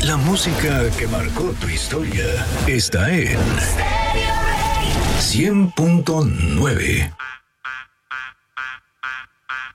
La música que marcó tu historia está en 100.9.